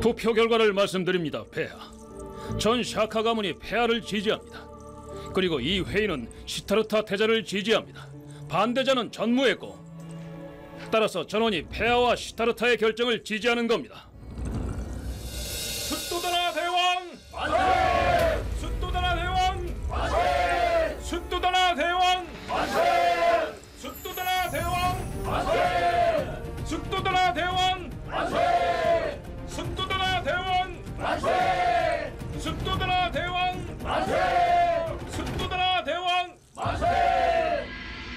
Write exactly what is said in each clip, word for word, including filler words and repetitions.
투표 결과를 말씀드립니다, 폐하. 전 샤카 가문이 폐하를 지지합니다. 그리고 이 회의는 시타르타 태자를 지지합니다. 반대자는 전무했고, 따라서 전원이 폐하와 시타르타의 결정을 지지하는 겁니다. 숫도다라 대왕 만세! 숫도다라 대왕 만세! 숫도다라 대왕 만세! 숫도다라 대왕 만세! 숫도다라 대왕 만세! 숫도다라 대왕 만세! 숫도다라 대왕 만세! 숫도다라 대왕 만세!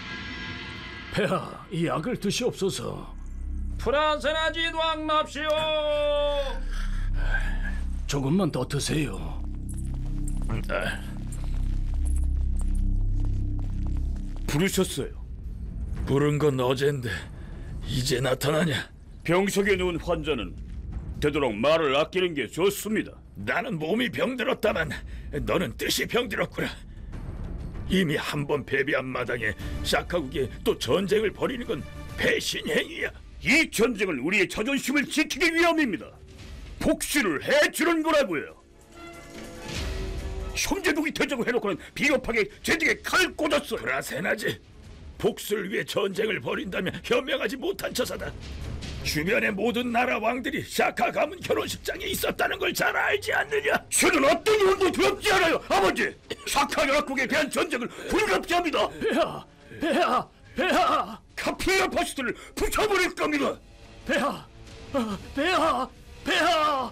폐하, 이 약을 드시옵소서. 프라세나지 왕납시오. 조금만 더 드세요. 부르셨어요. 부른 건 어젠데 이제 나타나냐? 병석에 누운 환자는 되도록 말을 아끼는 게 좋습니다. 나는 몸이 병들었다만 너는 뜻이 병들었구나. 이미 한 번 패배한 마당에 샤카국에 또 전쟁을 벌이는 건 배신 행위야. 이 전쟁은 우리의 자존심을 지키기 위함입니다. 복수를 해주는 거라고요. 형제독이 되자고 해놓고는 비겁하게 제 등에 칼 꽂았어요. 브라세나지, 복수를 위해 전쟁을 벌인다면 현명하지 못한 처사다. 주변의 모든 나라 왕들이 샤카 가문 결혼식장에 있었다는 걸 잘 알지 않느냐? 저는 어떤 일도 두렵지 않아요, 아버지. 샤카 연합국에 대한 전쟁을 불갑지합니다. 폐하, 폐하, 폐하, 카필라 파시스트를 붙여버릴 겁니다. 폐하, 어, 폐하, 폐하.